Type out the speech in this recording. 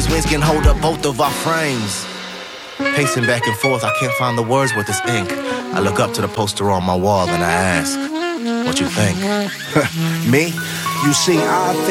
these wings can hold up both of our frames. Pacing back and forth, I can't find the words with this ink. I look up to the poster on my wall and I ask, what you think? Me? You see, I think